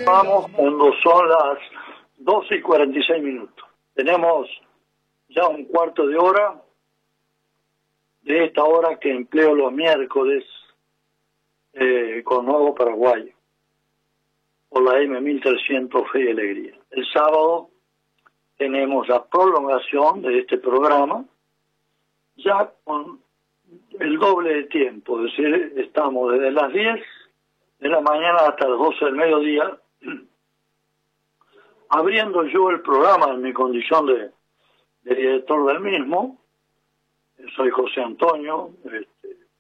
Vamos cuando son las 12:46. Tenemos ya un cuarto de hora de esta hora que empleo los miércoles con Nuevo Paraguay por la M1300 Fe y Alegría. El sábado tenemos la prolongación de este programa ya con el doble de tiempo, es decir, estamos desde las 10 de la mañana hasta las 12 del mediodía abriendo yo el programa en mi condición de director del mismo. Soy José Antonio,